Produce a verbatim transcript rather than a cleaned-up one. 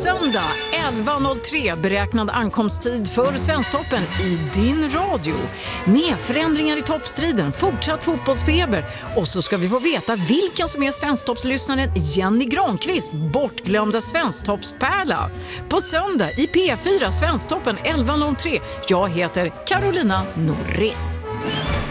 söndag elva noll tre beräknad ankomsttid för Svensktoppen i din radio. Med förändringar i toppstriden, fortsatt fotbollsfeber och så ska vi få veta vilken som är Svensktoppslyssnaren Jenny Granqvist, bortglömda Svensktoppspärla. På söndag i P fyra Svensktoppen elva noll tre. Jag heter Carolina Norén.